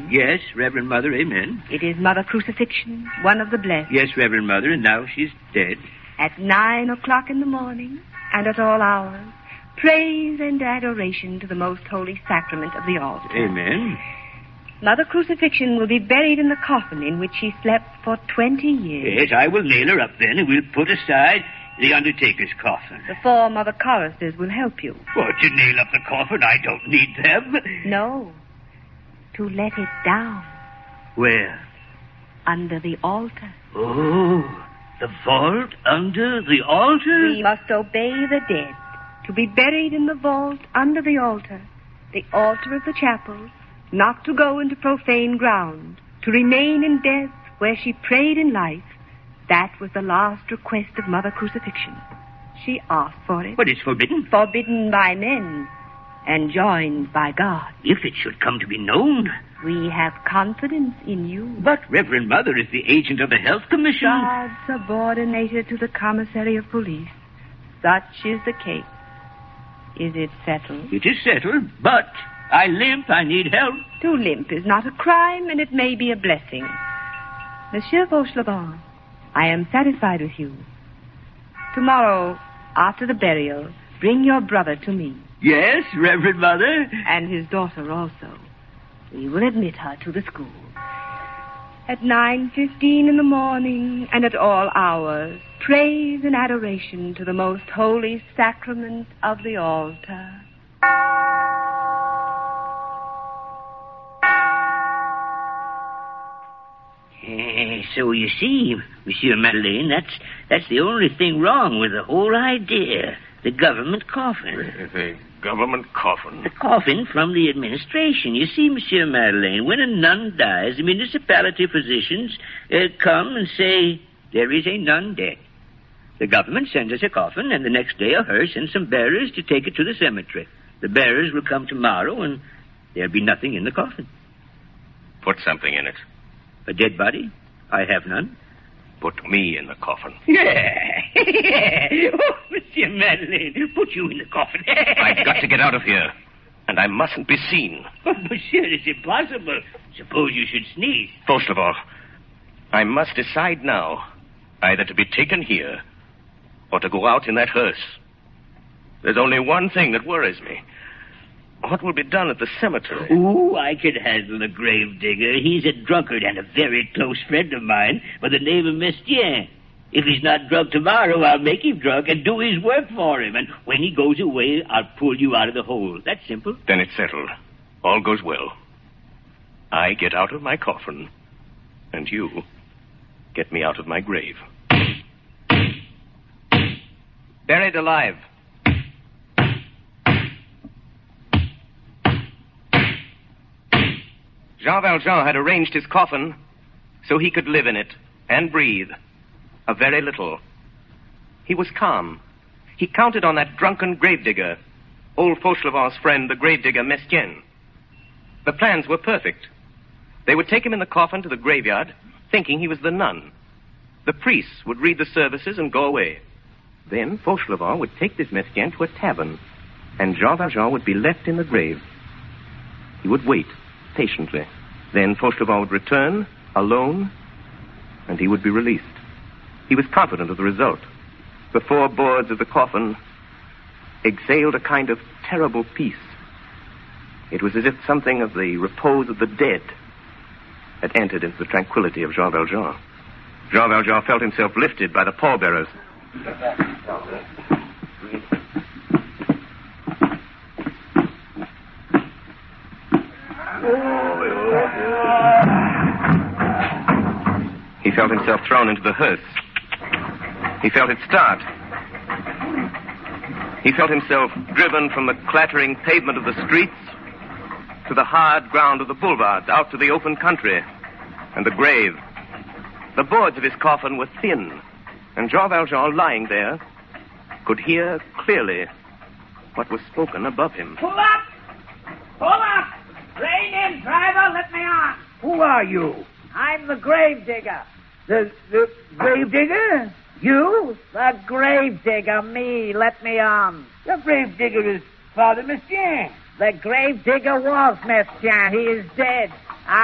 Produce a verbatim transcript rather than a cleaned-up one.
Amen. Yes, Reverend Mother, amen. It is Mother Crucifixion, one of the blessed. Yes, Reverend Mother, and now she's dead. At nine o'clock in the morning, and at all hours, praise and adoration to the most holy sacrament of the altar. Amen. Mother Crucifixion will be buried in the coffin in which she slept for twenty years. Yes, I will nail her up then, and we'll put aside the undertaker's coffin. The four Mother choristers will help you. What, to nail up the coffin? I don't need them. No. To let it down. Where? Under the altar. Oh, the vault under the altar? We must obey the dead. To be buried in the vault under the altar, the altar of the chapel, not to go into profane ground, to remain in death where she prayed in life. That was the last request of Mother Crucifixion. She asked for it. But it's forbidden. Forbidden by men, and joined by God. If it should come to be known. We have confidence in you. But Reverend Mother is the agent of the Health Commission. God subordinated to the Commissary of Police. Such is the case. Is it settled? It is settled, but I limp. I need help. To limp is not a crime, and it may be a blessing. Monsieur Fauchelevent, I am satisfied with you. Tomorrow, after the burial, bring your brother to me. Yes, Reverend Mother. And his daughter also. We will admit her to the school. At nine fifteen in the morning, and at all hours, praise and adoration to the most holy sacrament of the altar. Uh, so you see, Monsieur Madeleine, that's that's the only thing wrong with the whole idea. The government coffin. The government coffin? The coffin from the administration. You see, Monsieur Madeleine, when a nun dies, the municipality physicians uh, come and say, there is a nun dead. The government sends us a coffin, and the next day a hearse and some bearers to take it to the cemetery. The bearers will come tomorrow, and there'll be nothing in the coffin. Put something in it. A dead body? I have none. Put me in the coffin. Yeah. Oh, Monsieur Madeleine, put you in the coffin. I've got to get out of here, and I mustn't be seen. But, Monsieur, it's impossible. Suppose you should sneeze. Fauchelevent, I must decide now either to be taken here or to go out in that hearse. There's only one thing that worries me. What will be done at the cemetery? Ooh, I can handle the grave digger. He's a drunkard and a very close friend of mine by the name of Mestienne. If he's not drunk tomorrow, I'll make him drunk and do his work for him. And when he goes away, I'll pull you out of the hole. That's simple. Then it's settled. All goes well. I get out of my coffin, and you get me out of my grave. Buried alive. Jean Valjean had arranged his coffin so he could live in it and breathe a very little. He was calm. He counted on that drunken gravedigger, old Fauchelevent's friend, the gravedigger Mestienne. The plans were perfect. They would take him in the coffin to the graveyard, thinking he was the nun. The priests would read the services and go away. Then Fauchelevent would take this Mestienne to a tavern, and Jean Valjean would be left in the grave. He would wait patiently. Then Fauchelevent would return, alone, and he would be released. He was confident of the result. The four boards of the coffin exhaled a kind of terrible peace. It was as if something of the repose of the dead had entered into the tranquility of Jean Valjean. Jean Valjean felt himself lifted by the pallbearers. He felt himself thrown into the hearse. He felt it start. He felt himself driven from the clattering pavement of the streets to the hard ground of the boulevards, out to the open country and the grave. The boards of his coffin were thin, and Jean Valjean, lying there, could hear clearly what was spoken above him. Pull up! Pull up! Rein in, driver, let me on. Who are you? I'm the grave digger. The, the grave digger? You? The grave digger, me, let me on. The grave digger is Father Mestienne. The grave digger was Mestienne. He is dead.